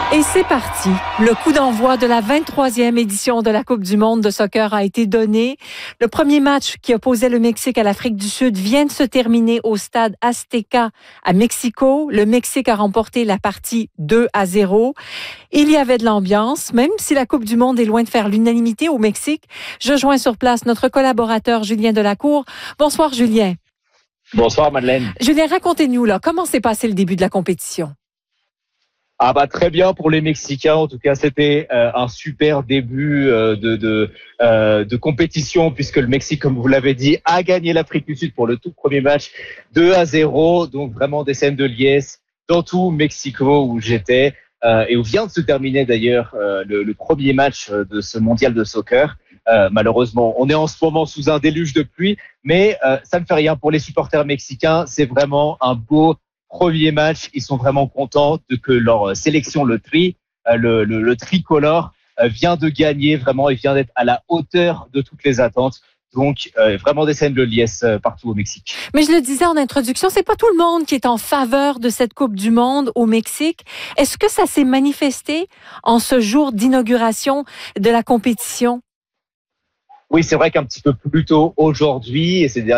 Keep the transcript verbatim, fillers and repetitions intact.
Et c'est parti. Le coup d'envoi de la vingt-troisième édition de la Coupe du monde de soccer a été donné. Le premier match qui opposait le Mexique à l'Afrique du Sud vient de se terminer au stade Azteca à Mexico. Le Mexique a remporté la partie deux à zéro. Il y avait de l'ambiance, même si la Coupe du monde est loin de faire l'unanimité au Mexique. Je joins sur place notre collaborateur Julien Delacour. Bonsoir Julien. Bonsoir Madeleine. Julien, racontez-nous là, comment s'est passé le début de la compétition? Ah bah très bien pour les Mexicains. En tout cas, c'était euh, un super début euh, de de, euh, de compétition puisque le Mexique, comme vous l'avez dit, a gagné l'Afrique du Sud pour le tout premier match deux à zéro. Donc vraiment des scènes de liesse dans tout Mexico où j'étais euh, et où vient de se terminer d'ailleurs euh, le, le premier match de ce mondial de soccer. Euh, malheureusement, on est en ce moment sous un déluge de pluie, mais euh, ça ne fait rien pour les supporters mexicains. C'est vraiment un beau premier match. Ils sont vraiment contents de que leur sélection, le tri, le, le, le tricolore, vient de gagner vraiment et vient d'être à la hauteur de toutes les attentes. Donc, euh, vraiment des scènes de liesse partout au Mexique. Mais je le disais en introduction, c'est pas tout le monde qui est en faveur de cette Coupe du monde au Mexique. Est-ce que ça s'est manifesté en ce jour d'inauguration de la compétition? Oui, c'est vrai qu'un petit peu plus tôt aujourd'hui, et c'est